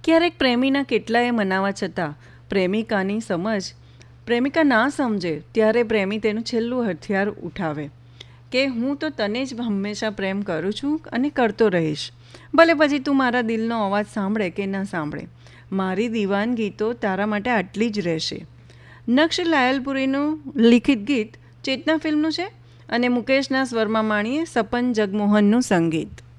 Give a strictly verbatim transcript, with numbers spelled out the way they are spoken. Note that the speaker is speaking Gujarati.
ક્યારેક પ્રેમીના કેટલાય મનાવા છતાં પ્રેમિકાની સમજ પ્રેમિકા ના સમજે ત્યારે પ્રેમી તેનું છેલ્લું હથિયાર ઉઠાવે કે હું તો તને જ હંમેશા પ્રેમ કરું છું અને કરતો રહીશ, ભલે પછી તું મારા દિલનો અવાજ સાંભળે કે ન સાંભળે, મારી દીવાનગી તો તારા માટે આટલી જ રહેશે. નક્શ લાયલપુરીનું લિખિત ગીત ચેતના ફિલ્મનું છે અને મુકેશના સ્વરમાં માણીએ સપન જગમોહનનું સંગીત.